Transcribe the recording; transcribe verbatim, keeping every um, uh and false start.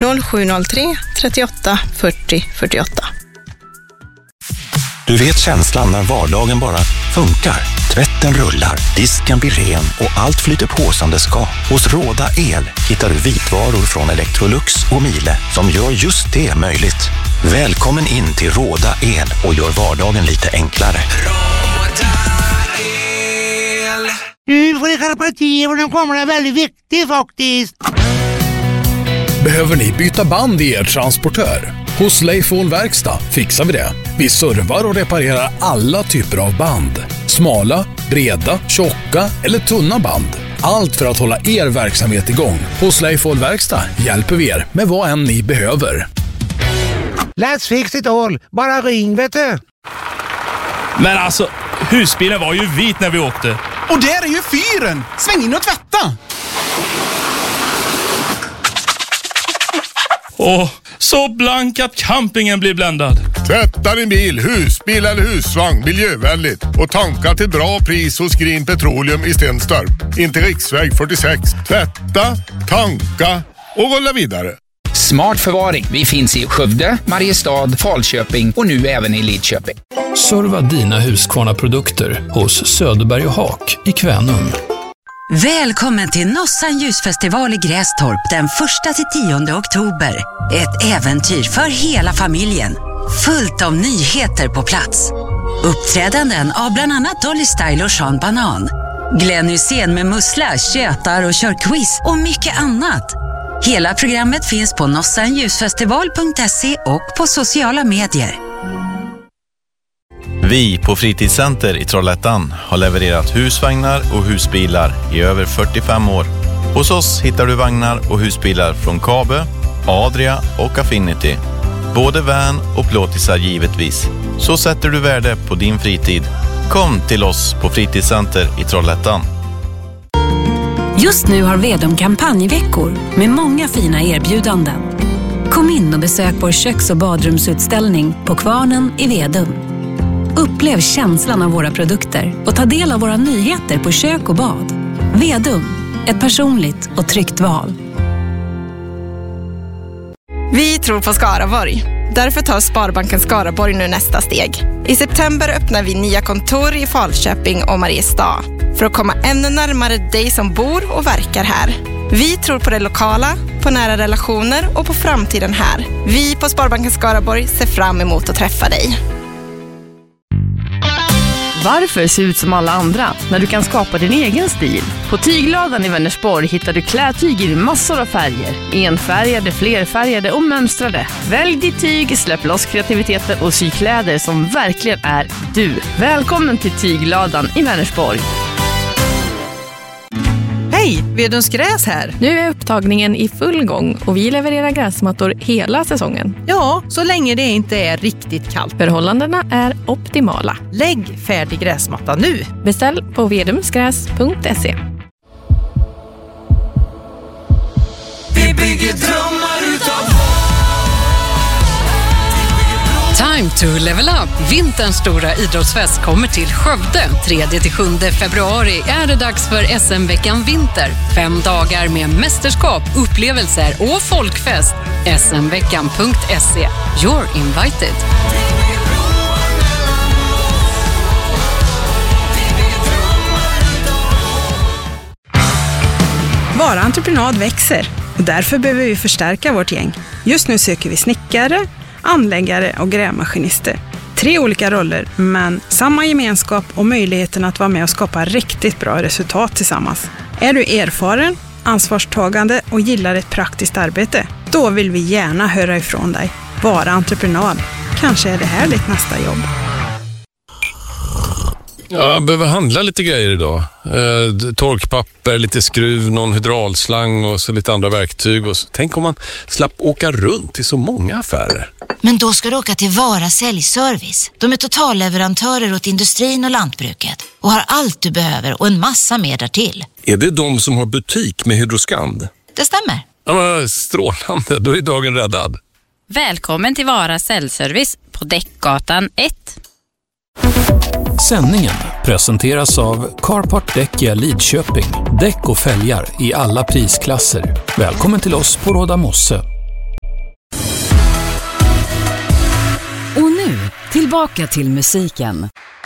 noll sju noll tre trettioåtta fyrtio fyrtioåtta. Du vet känslan när vardagen bara funkar. Tvätten rullar, disken blir ren och allt flyter på som det ska. Hos Råda El hittar du vitvaror från Electrolux och Miele som gör just det möjligt. Välkommen in till Råda El och gör vardagen lite enklare. Råda El. Nu får ni skärpa till och den kommer är väldigt viktig faktiskt. Behöver ni byta band i er transportör? Hos Leifol Verkstad fixar vi det. Vi servar och reparerar alla typer av band. Smala, breda, tjocka eller tunna band. Allt för att hålla er verksamhet igång. Hos Leifol Verkstad hjälper vi er med vad än ni behöver. Let's fix it all. Bara ring, vet du. Men alltså, husbilen var ju vit när vi åkte. Och där är ju fyren. Sväng in och tvätta. Åh, så blank att campingen blir bländad. Tvätta din bil, husbil eller husvagn miljövänligt och tanka till bra pris hos Green Petroleum i Stenstorp. Inte riksväg fyrtiosex. Tvätta, tanka och rulla vidare. Smart förvaring. Vi finns i Skövde, Mariestad, Falköping och nu även i Lidköping. Serva dina Husqvarna-produkter hos Söderberg och Haak i Kvänum. Välkommen till Nossan ljusfestival i Grästorp den första till tionde oktober. Ett äventyr för hela familjen. Fullt av nyheter på plats. Uppträdanden av bland annat Dolly Style och Sean Banan. Glenn Hussein med mussla, tjötar och kör quiz och mycket annat. Hela programmet finns på nossan ljusfestival punkt se och på sociala medier. Vi på Fritidscenter i Trollhättan har levererat husvagnar och husbilar i över fyrtiofem år. Hos oss hittar du vagnar och husbilar från Kabe, Adria och Affinity. Både van och plåtisar givetvis. Så sätter du värde på din fritid. Kom till oss på Fritidscenter i Trollhättan. Just nu har Vedum kampanjveckor med många fina erbjudanden. Kom in och besök vår köks- och badrumsutställning på Kvarnen i Vedum. Upplev känslan av våra produkter och ta del av våra nyheter på kök och bad. Vedum, ett personligt och tryggt val. Vi tror på Skaraborg. Därför tar Sparbanken Skaraborg nu nästa steg. I september öppnar vi nya kontor i Falköping och Mariestad för att komma ännu närmare dig som bor och verkar här. Vi tror på det lokala, på nära relationer och på framtiden här. Vi på Sparbanken Skaraborg ser fram emot att träffa dig. Varför se ut som alla andra när du kan skapa din egen stil? På Tygladan i Vänersborg hittar du klädtyg i massor av färger. Enfärgade, flerfärgade och mönstrade. Välj ditt tyg, släpp loss kreativiteten och sy kläder som verkligen är du. Välkommen till Tygladan i Vänersborg. Hej, Vedums gräs här. Nu är upptagningen i full gång och vi levererar gräsmattor hela säsongen. Ja, så länge det inte är riktigt kallt. Förhållandena är optimala. Lägg färdig gräsmatta nu. Beställ på vedumsgräs punkt se. Vi bygger drömmar utav Time to level up. Vinterns stora idrottsfest kommer till Skövde. tredje till sjunde februari är det dags för S M-veckan Vinter. Fem dagar med mästerskap, upplevelser och folkfest. S M veckan punkt se. You're invited. Vara entreprenad växer och därför behöver vi förstärka vårt gäng. Just nu söker vi snickare, anläggare och grävmaskinister. Tre olika roller, men samma gemenskap och möjligheten att vara med och skapa riktigt bra resultat tillsammans. Är du erfaren, ansvarstagande och gillar ett praktiskt arbete? Då vill vi gärna höra ifrån dig. Vara entreprenad. Kanske är det här ditt nästa jobb. Ja, jag behöver handla lite grejer idag. Eh, torkpapper, lite skruv, någon hydraulslang och så lite andra verktyg. Och så. Tänk om man slapp åka runt i så många affärer. Men då ska du åka till Vara Säljservice. De är totalleverantörer åt industrin och lantbruket och har allt du behöver och en massa mer därtill. Är det de som har butik med Hydroskand? Det stämmer. Ja, men strålande, då är dagen räddad. Välkommen till Vara Säljservice på Däckgatan ett. Sändningen presenteras av Carport Däck i Lidköping. Däck och fälgar i alla prisklasser. Välkommen till oss på Råda Mosse. Tillbaka till musiken.